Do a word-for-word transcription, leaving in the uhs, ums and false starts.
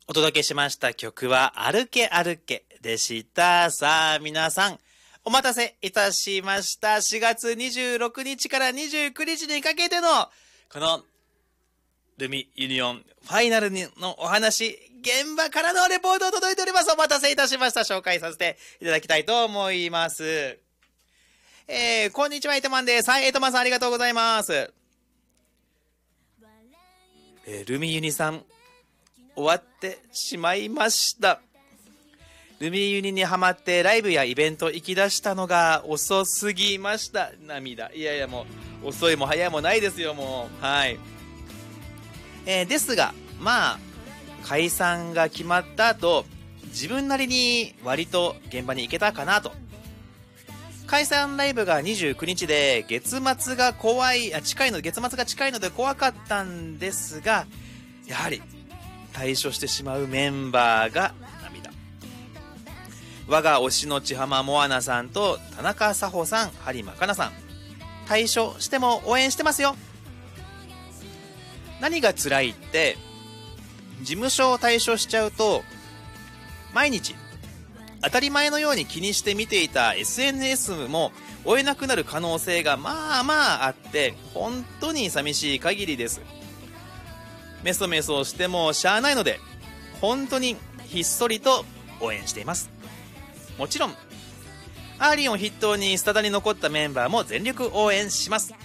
お届けしました曲は歩け歩けでした。さあ皆さんお待たせいたしました。しがつにじゅうろくにちからにじゅうくにちにかけてのこのルミユニオンファイナルのお話、現場からのレポート届いております。お待たせいたしました。紹介させていただきたいと思います。えー、こんにちは、エイトマンです。はい、エイトマンさんありがとうございます。えー、ルミユニさん終わってしまいました。ルミユニにハマってライブやイベント行き出したのが遅すぎました。涙。いやいやもう遅いも早いもないですよ、もう。はい。えー、ですがまあ解散が決まった後、自分なりに割と現場に行けたかなと。解散ライブがにじゅうくにちで月末が怖いあ近いの月末が近いので怖かったんですが、やはり退所してしまうメンバーが涙。我が推しの千浜モアナさんと田中佐穂さん、播磨かなさん、退所しても応援してますよ。何が辛いって事務所を退所しちゃうと毎日当たり前のように気にして見ていた エスエヌエス も追えなくなる可能性がまあまああって、本当に寂しい限りです。メソメソしてもしゃあないので本当にひっそりと応援しています。もちろんアーリンを筆頭にスタダに残ったメンバーも全力応援します。